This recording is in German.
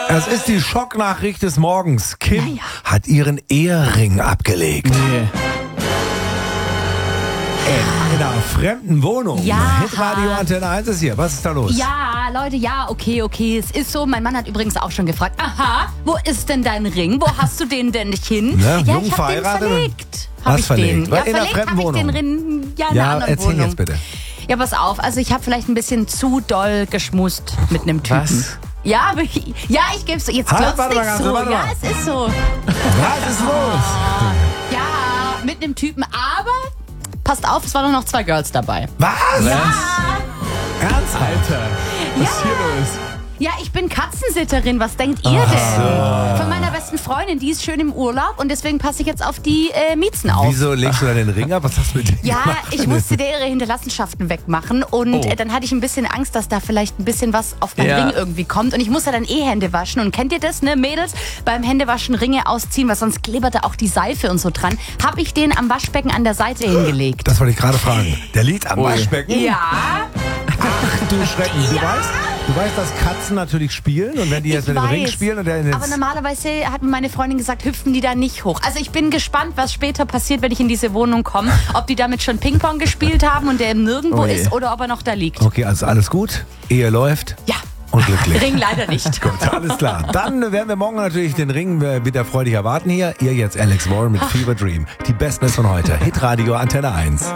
Es ist die Schocknachricht des Morgens. Kim hat ihren Ehering abgelegt. Nee. In einer fremden Wohnung. Ja. Hitradio Antenne 1 ist hier. Was ist da los? Ja, Leute, okay, es ist so. Mein Mann hat übrigens auch schon gefragt, aha, wo ist denn dein Ring? Wo hast du den denn nicht hin? Ne? Ja, Jung ich hab den verheiratet? verlegt. Was verlegt? Den. Ja, In einer verlegt fremden habe ich Wohnung? den Ring in einer anderen erzähl Wohnung. jetzt bitte. Ja, pass auf, also ich habe vielleicht ein bisschen zu doll geschmust mit einem Typen. Was? Ja, aber ich geb's dir. Jetzt Halt, glaubst warte mal nicht ganz, so. warte Ja, mal. es ist so. Was ist los? Ja, mit einem Typen, aber passt auf, es waren noch 2 Girls dabei. Was? Ja. Ernsthaft? Alter, was ist hier los? Ja, ich bin Katzensitterin. Was denkt ihr denn? Von meiner besten Freundin, die ist schön im Urlaub und deswegen passe ich jetzt auf die Miezen auf. Wieso legst du da den Ring ab? Was hast du mit dem Ja, gemacht? ich musste dir ihre Hinterlassenschaften wegmachen und dann hatte ich ein bisschen Angst, dass da vielleicht ein bisschen was auf meinen Ja. Ring irgendwie kommt und ich musste dann Hände waschen und kennt ihr das, ne Mädels? Beim Händewaschen Ringe ausziehen, weil sonst klibbert da auch die Seife und so dran. Hab ich den am Waschbecken an der Seite hingelegt. Das wollte ich gerade fragen. Der liegt am Waschbecken? Ja, Ach du Schrecken. Du weißt, dass Katzen natürlich spielen und wenn die jetzt mit dem Ring spielen und der aber normalerweise hat mir meine Freundin gesagt, hüpfen die da nicht hoch. Also ich bin gespannt, was später passiert, wenn ich in diese Wohnung komme. Ob die damit schon Ping-Pong gespielt haben und der nirgendwo ist oder ob er noch da liegt. Okay, also alles gut. Ehe läuft. Ja, Und glücklich. Ring leider nicht. Gut, alles klar. Dann werden wir morgen natürlich den Ring wieder freudig erwarten hier. Ihr jetzt Alex Warren mit Fever Dream. Die Besten von heute. Hitradio Antenne 1.